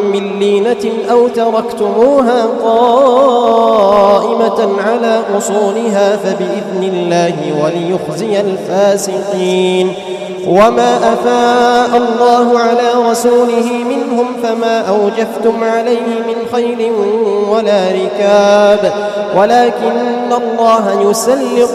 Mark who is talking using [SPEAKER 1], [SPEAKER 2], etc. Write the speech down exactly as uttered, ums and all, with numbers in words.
[SPEAKER 1] من لينة أو تركتموها قائمة على أصولها فبإذن الله وليخزي الفاسقين. وما أفاء الله على رسوله منهم فما أوجفتم عليه من خيل ولا ركاب ولكن الله يسلط